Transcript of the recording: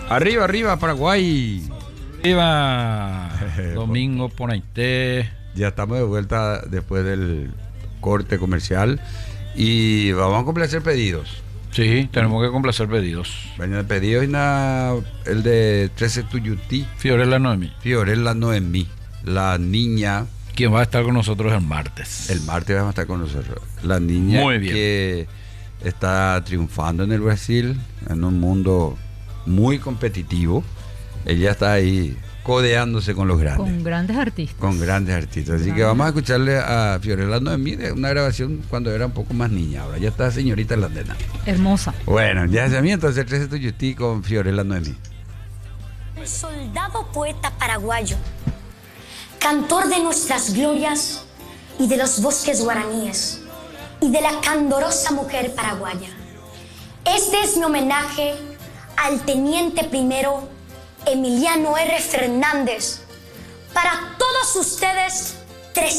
Arriba, arriba, Paraguay. Arriba, Domingo Ponaité. Ya estamos de vuelta después del corte comercial y vamos a complacer pedidos. Sí, tenemos que complacer pedidos. Bueno, el pedido es el de 13 Tuyutí. Fiorella Noemí. Fiorella Noemí, la niña. Quien va a estar con nosotros el martes. El martes vamos a estar con nosotros. La niña Muy bien. Que está triunfando en el Brasil, en un mundo muy competitivo. Ella está ahí codeándose con los grandes. Con grandes artistas. Con grandes artistas. Así que vamos a escucharle a Fiorella Noemí de una grabación cuando era un poco más niña. Ahora ya está señorita en la antena. Hermosa. Bueno, ya se mí entonces 13 Tuyutí con Fiorella Noemí. El soldado poeta paraguayo, cantor de nuestras glorias y de los bosques guaraníes y de la candorosa mujer paraguaya. Este es mi homenaje al teniente primero Emiliano R. Fernández, para todos ustedes